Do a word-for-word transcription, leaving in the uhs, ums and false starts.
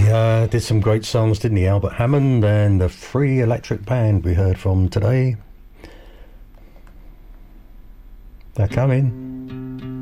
He uh, did some great songs, didn't he? Albert Hammond and the Free Electric Band we heard from today. They're coming.